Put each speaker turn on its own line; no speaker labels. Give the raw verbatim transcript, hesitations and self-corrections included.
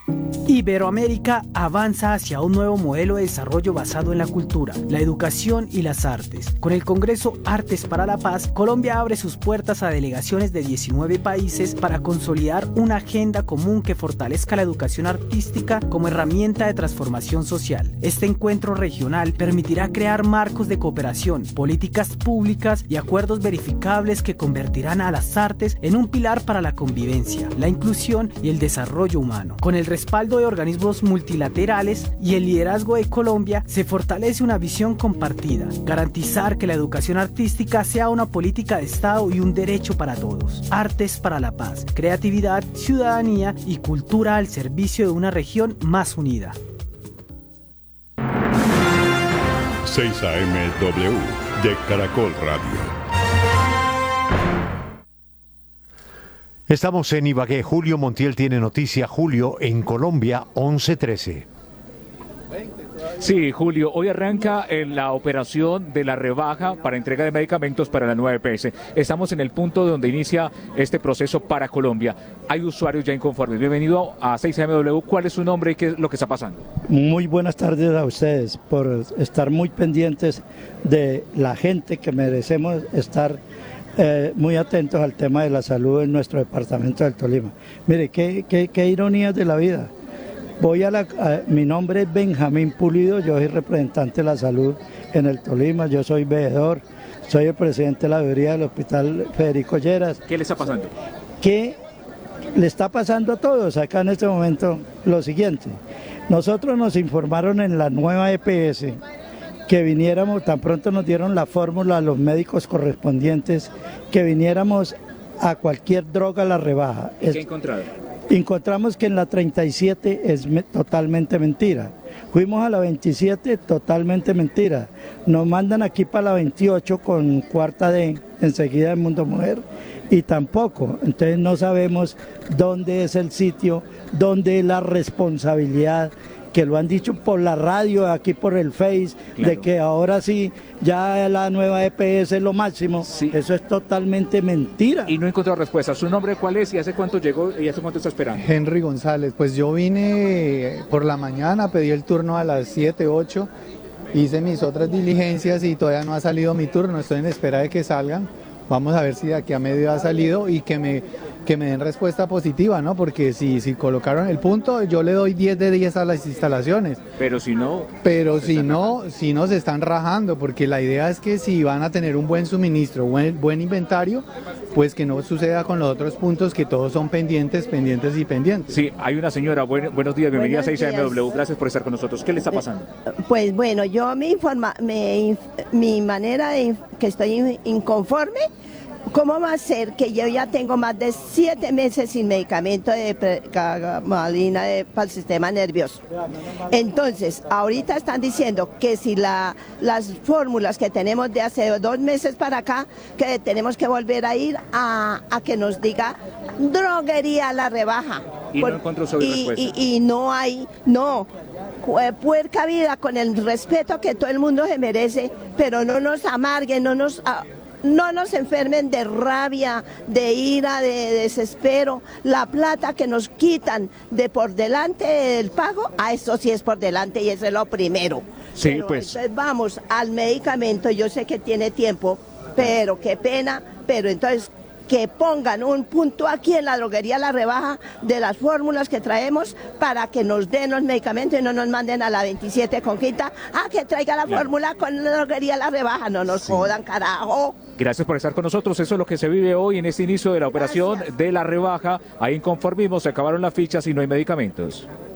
Iberoamérica avanza hacia un nuevo modelo de desarrollo basado en la cultura, la educación y las artes. Con el Congreso Artes para la Paz, Colombia abre sus puertas a delegaciones de diecinueve países para consolidar una agenda común que fortalezca la educación artística como herramienta de transformación social. Este encuentro regional permitirá crear marcos de cooperación, políticas públicas y acuerdos verificables que convertirán a las artes en un pilar para la convivencia, la inclusión y el desarrollo humano. Con el respaldo de organismos multilaterales y el liderazgo de Colombia, se fortalece una visión compartida: garantizar que la educación artística sea una política de Estado y un derecho para todos. Artes para la Paz, creatividad, ciudadanía y cultura al servicio de una región más unida.
seis A M W de Caracol Radio.
Estamos en Ibagué. Julio Montiel tiene noticia. Julio, en Colombia, once trece.
Sí, Julio, hoy arranca en la operación de la rebaja para entrega de medicamentos para la nueva E P S. Estamos en el punto donde inicia este proceso para Colombia. Hay usuarios ya inconformes. Bienvenido a seis A M W. ¿Cuál es su nombre y qué es lo que está pasando?
Muy buenas tardes a ustedes por estar muy pendientes de la gente que merecemos estar Eh, muy atentos al tema de la salud en nuestro departamento del Tolima. Mire, qué, qué, qué ironías de la vida. Voy a la, a, mi nombre es Benjamín Pulido, yo soy representante de la salud en el Tolima, yo soy veedor, soy el presidente de la veeduría del Hospital Federico Lleras.
¿Qué le está pasando?
¿Qué le está pasando a todos acá en este momento? Lo siguiente, nosotros nos informaron en la nueva E P S que viniéramos, tan pronto nos dieron la fórmula a los médicos correspondientes, que viniéramos a cualquier droga a la rebaja.
¿Y qué encontraron?
Encontramos que en la treinta y siete es me, totalmente mentira. Fuimos a la veintisiete, totalmente mentira. Nos mandan aquí para la veintiocho con cuarta D, enseguida en Mundo Mujer, y tampoco. Entonces no sabemos dónde es el sitio, dónde es la responsabilidad, que lo han dicho por la radio, aquí por el Face, claro, de que ahora sí, ya la nueva E P S es lo máximo. Sí. Eso es totalmente mentira.
Y no encontró respuesta. ¿Su nombre cuál es y hace cuánto llegó y hace cuánto está esperando?
Henry González. Pues yo vine por la mañana, pedí el turno a las siete, ocho, hice mis otras diligencias y todavía no ha salido mi turno, estoy en espera de que salgan. Vamos a ver si de aquí a medio ha salido y que me, que me den respuesta positiva, ¿no? Porque si, si colocaron el punto, yo le doy diez de diez a las instalaciones.
Pero si no...
Pero si no, si no se están rajando, porque la idea es que si van a tener un buen suministro, buen, buen inventario, pues que no suceda con los otros puntos que todos son pendientes, pendientes y pendientes.
Sí, hay una señora, buen, buenos días, bienvenida a seis A M W, gracias por estar con nosotros. ¿Qué le está pasando?
Pues bueno, yo mi, informa, mi, mi manera de que estoy inconforme. ¿Cómo va a ser que yo ya tengo más de siete meses sin medicamento de pregabalina para el sistema nervioso? Entonces, ahorita están diciendo que si la, las fórmulas que tenemos de hace dos meses para acá, que tenemos que volver a ir a, a que nos diga droguería a la rebaja.
Y
Por,
no encontró su
y,
respuesta.
Y, y no hay, no. Puerca vida, con el respeto que todo el mundo se merece, pero no nos amarguen, no nos... No nos enfermen de rabia, de ira, de desespero. La plata que nos quitan de por delante del pago, a eso sí es por delante y eso es lo primero.
Sí,
pero
pues.
Entonces vamos al medicamento, yo sé que tiene tiempo, pero qué pena, pero entonces que pongan un punto aquí en la droguería La Rebaja de las fórmulas que traemos para que nos den los medicamentos y no nos manden a la veintisiete con quinta a que traiga la claro. fórmula con la droguería La Rebaja. No nos sí. jodan, carajo.
Gracias por estar con nosotros. Eso es lo que se vive hoy en este inicio de la operación Gracias. de La Rebaja. Hay inconformismo, se acabaron las fichas y no hay medicamentos.